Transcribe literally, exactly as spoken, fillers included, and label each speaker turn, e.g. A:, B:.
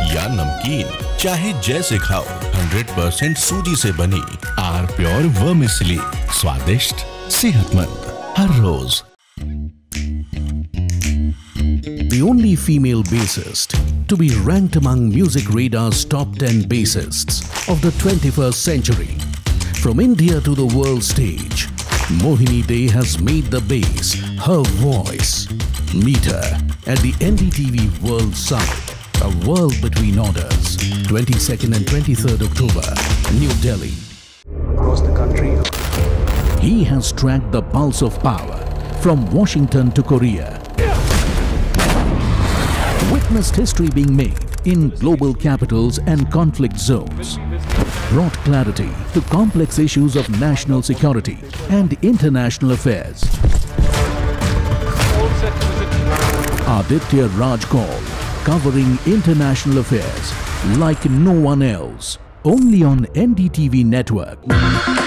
A: या नमकीन, चाहे जैसे खाओ, हंड्रेड परसेंट सूजी से बनी आर प्योर वर्मिसेली, स्वादिष्ट, सेहतमंद, हर रोज। The only female bassist to be ranked among Music Radar's top ten bassists of the twenty-first century. From India to the world stage, Mohini Dey has made the bass her voice. Meet her at the N D T V World Summit, a world between orders, twenty-second and twenty-third October, New Delhi.
B: Across the country,
A: He has tracked the pulse of power from Washington to Korea. Witnessed history being made in global capitals and conflict zones. Brought clarity to complex issues of national security and international affairs. Aditya Raj Kaul, covering international affairs like no one else. Only on N D T V Network.